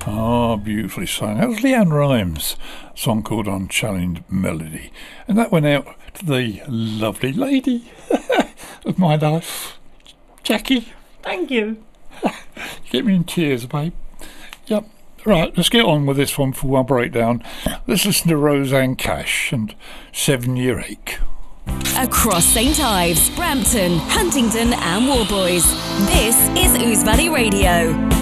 Ah, beautifully sung. That was Leanne Rimes, a song called Unchallenged Melody. And that went out to the lovely lady of my life, Jackie. Thank you. You get me in tears, babe. Yep. Right, let's get on with this one for one breakdown. Let's listen to Rosanne Cash and 7 Year Ache. Across St Ives, Brampton, Huntingdon and Warboys. This is Ouse Valley Radio.